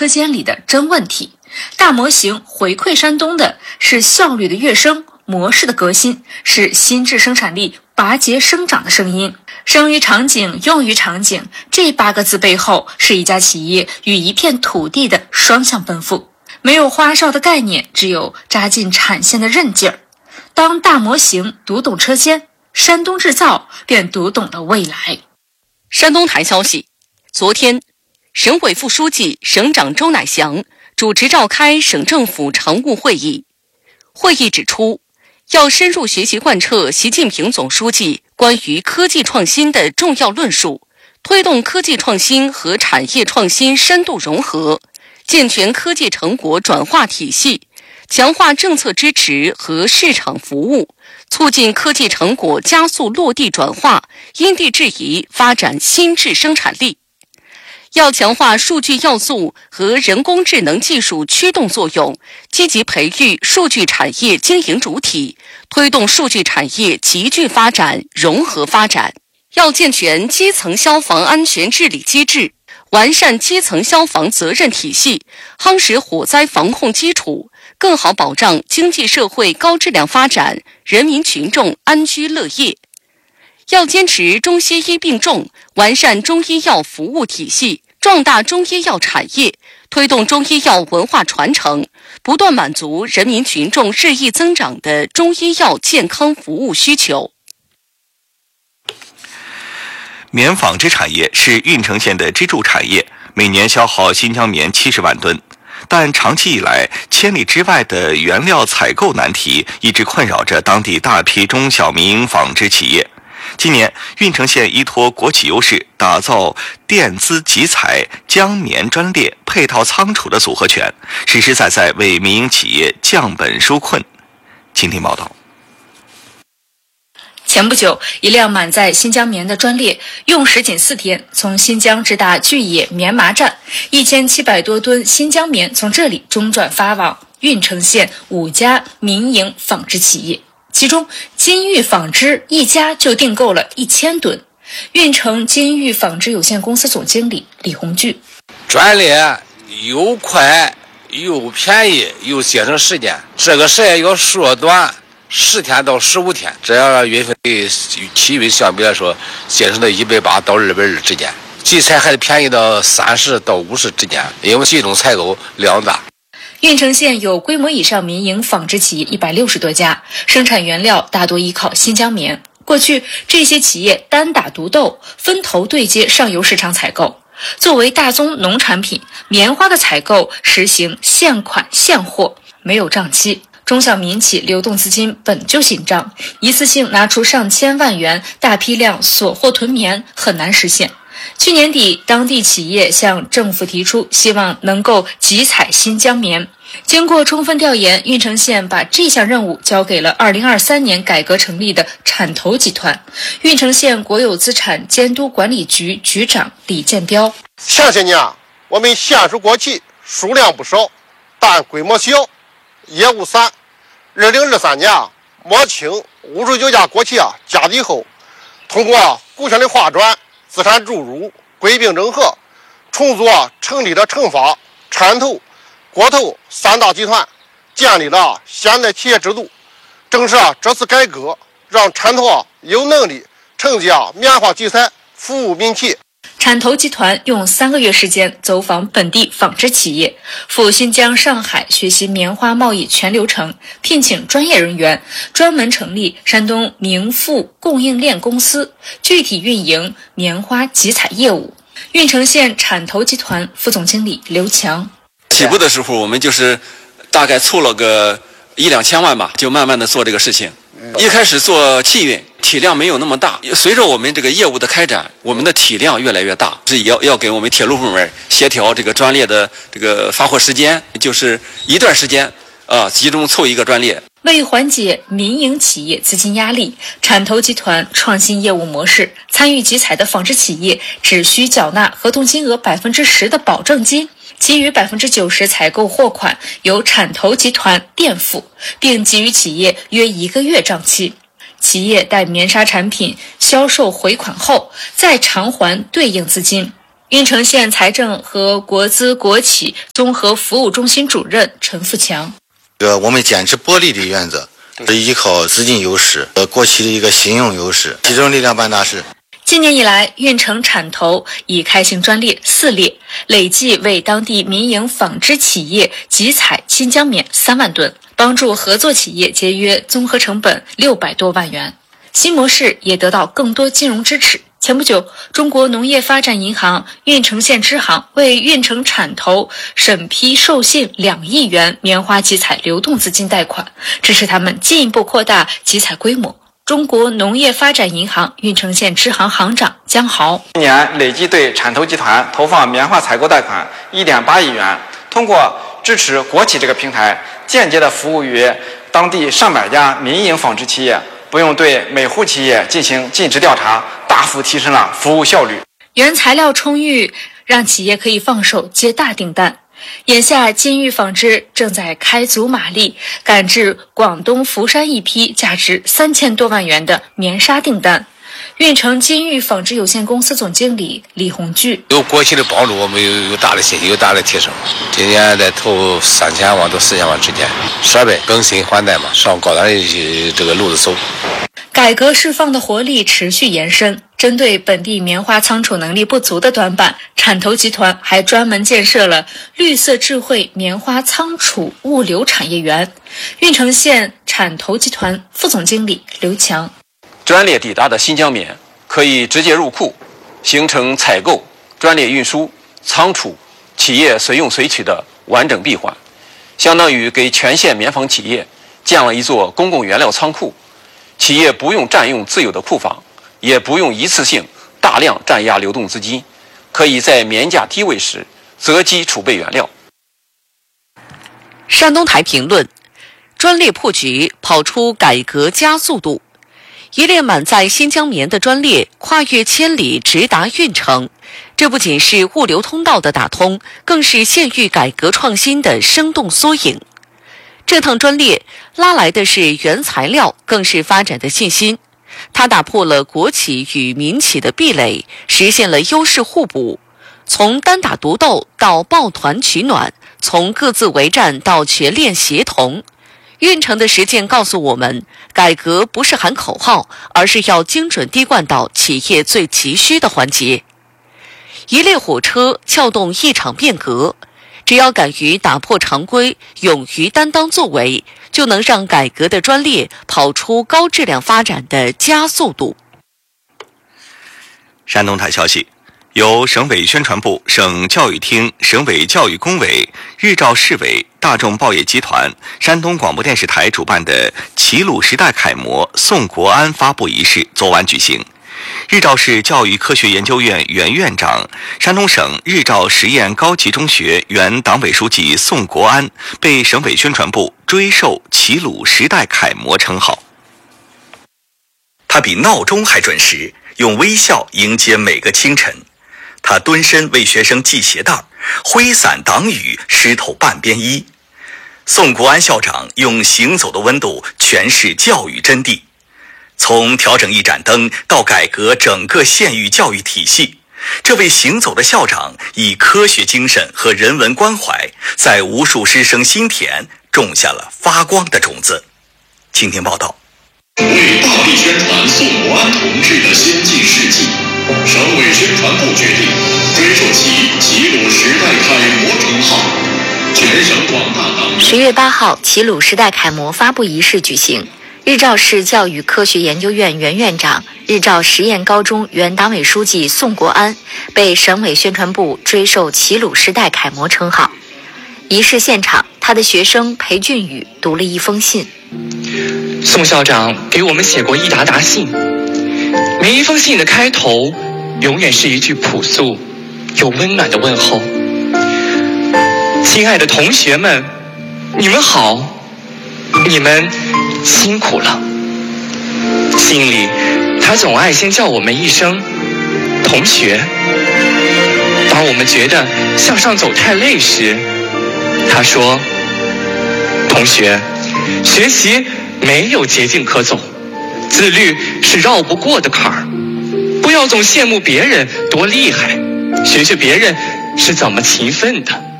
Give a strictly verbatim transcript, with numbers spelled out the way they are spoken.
车间里的真问题。大模型回馈山东的是效率的跃升，模式的革新，是新质生产力拔节生长的声音。生于场景，用于场景，这八个字背后是一家企业与一片土地的双向奔赴。没有花哨的概念，只有扎进产线的韧劲儿。当大模型读懂车间，山东制造便读懂了未来。 山东台消息，昨天，省委副书记、省长周乃祥主持召开省政府常务会议。会议指出，要深入学习贯彻习近平总书记关于科技创新的重要论述，推动科技创新和产业创新深度融合，健全科技成果转化体系，强化政策支持和市场服务，促进科技成果加速落地转化，因地制宜发展新质生产力。要强化数据要素和人工智能技术驱动作用，积极培育数据产业经营主体，推动数据产业集聚发展、融合发展。要健全基层消防安全治理机制，完善基层消防责任体系，夯实火灾防控基础，更好保障经济社会高质量发展，人民群众安居乐业。要坚持中西医并重，完善中医药服务体系，壮大中医药产业，推动中医药文化传承，不断满足人民群众日益增长的中医药健康服务需求。 棉纺织产业是运城县的支柱产业，每年消耗新疆棉七十万吨。但长期以来，千里之外的原料采购难题一直困扰着当地大批中小民营纺织企业。今年，运城县依托国企优势，打造电资集采、浆棉专列、配套仓储的组合拳，实实在在为民营企业降本纾困。请听报道。 前不久，一辆满载新疆棉的专列用时仅四天，从新疆直达巨野棉麻站，一千七百多吨新疆棉从这里中转发往运城县五家民营纺织企业。其中，金玉纺织一家就订购了一千吨。运城金玉纺织有限公司总经理李红巨： 专列又快又便宜又节省时间，这个时间要缩短十天到十五天，这样让运费起运相比来说节省到一百八到二百二之间，集采还便宜到三十到五十之间，因为集中采购量大。 运城县有规模以上民营纺织企业一百六十多家，生产原料大多依靠新疆棉。过去，这些企业单打独斗，分头对接上游市场采购。作为大宗农产品，棉花的采购实行现款现货，没有账期。中小民企流动资金本就紧张，一次性拿出上千万元大批量锁货囤棉很难实现。去年底，当地企业向政府提出希望能够集采新疆棉。经过充分调研，运城县把这项任务交给了二零二三年改革成立的产投集团。运城县国有资产监督管理局局长李建彪： 前些年我们县属国企数量不少，但规模小，业务散。二零二三年摸清五十九家国企啊加底后，通过股权的划转、资产注入、归并整合，重组成立了城纺、产投、国投三大集团，建立了现代企业制度。正是这次改革，让产投有能力承接棉花集采，服务民企。 产投集团用三个月时间走访本地纺织企业，赴新疆、上海学习棉花贸易全流程，聘请专业人员，专门成立山东明富供应链公司，具体运营棉花集采业务。运城县产投集团副总经理刘强： 起步的时候，我们就是大概凑了个一两千万吧，就慢慢的做这个事情。一开始做气运，体量没有那么大，随着我们这个业务的开展，我们的体量越来越大，是要要给我们铁路部门协调这个专列的这个发货时间，就是一段时间啊、呃，集中凑一个专列。 为缓解民营企业资金压力，产投集团创新业务模式，参与集采的纺织企业只需缴纳合同金额百分之十的保证金，其余百分之九十采购货款由产投集团垫付，并给予企业约一个月账期。企业待棉纱产品销售回款后，再偿还对应资金。 郓城县财政和国资国企综合服务中心主任陈富强。 呃，我们坚持薄利的原则，是依靠资金优势、呃国企的一个信用优势，集中力量办大事。 今年以来，郓城产投已开行专列四列，累计为当地民营纺织企业集采新疆棉三万吨，帮助合作企业节约综合成本六百多万元。新模式也得到更多金融支持。前不久，中国农业发展银行郓城县支行为郓城产投审批授信两亿元棉花集采流动资金贷款，支持他们进一步扩大集采规模。中国农业发展银行郓城县支行行长江豪： 今年累计对产投集团投放棉花采购贷款 一点八亿元，通过支持国企这个平台，间接的服务于当地上百家民营纺织企业，不用对每户企业进行尽职调查，大幅提升了服务效率。 原材料充裕，让企业可以放手接大订单。眼下，金玉纺织正在开足马力赶制广东福山一批价值三千多万元的棉纱订单。郓城金玉纺织有限公司总经理李红巨： 有国企的帮助，我们有有大的信心，有大的提升。今年在投三千万到四千万之间，设备更新换代嘛，上高端的这个路子走。 改革释放的活力持续延伸，针对本地棉花仓储能力不足的短板，产投集团还专门建设了绿色智慧棉花仓储物流产业园。郓城县产投集团副总经理刘强： 专列抵达的新疆棉可以直接入库，形成采购、专列运输、仓储、企业随用随取的完整闭环，相当于给全县棉纺企业建了一座公共原料仓库。企业不用占用自有的库房，也不用一次性大量占压流动资金，可以在棉价低位时择机储备原料。 山东台评论：专列破局，跑出改革加速度。一列满载新疆棉的专列跨越千里直达郓城，这不仅是物流通道的打通，更是县域改革创新的生动缩影。这趟专列拉来的是原材料，更是发展的信心。它打破了国企与民企的壁垒，实现了优势互补。从单打独斗到抱团取暖，从各自为战到全链协同。郓城的实践告诉我们，改革不是喊口号，而是要精准滴灌到企业最急需的环节。一列火车撬动一场变革，只要敢于打破常规，勇于担当作为，就能让改革的专列跑出高质量发展的加速度。 山东台消息，由省委宣传部、省教育厅、省委教育工委、日照市委、大众报业集团、山东广播电视台主办的齐鲁时代楷模宋国安发布仪式昨晚举行。日照市教育科学研究院原院长、山东省日照实验高级中学原党委书记宋国安被省委宣传部追授齐鲁时代楷模称号。 他比闹钟还准时，用微笑迎接每个清晨。他蹲身为学生系鞋带，挥伞挡雨，湿透半边衣。宋国安校长用行走的温度诠释教育真谛。从调整一盏灯到改革整个县域教育体系，这位行走的校长以科学精神和人文关怀，在无数师生心田种下了发光的种子。请听报道。 为大力宣传宋国安同志的先进事迹，省委宣传部决定追授其齐鲁时代楷模称号。全省广大党员。 十月八号，齐鲁时代楷模发布仪式举行。日照市教育科学研究院原院长、日照实验高中原党委书记宋国安被省委宣传部追授齐鲁时代楷模称号。仪式现场，他的学生裴俊宇读了一封信。 宋校长给我们写过一沓沓信，每一封信的开头永远是一句朴素又温暖的问候。亲爱的同学们，你们好，你们辛苦了。信里他总爱先叫我们一声同学。当我们觉得向上走太累时，他说，同学，学习没有捷径可走，自律是绕不过的坎儿，不要总羡慕别人多厉害， 学学别人是怎么勤奋的。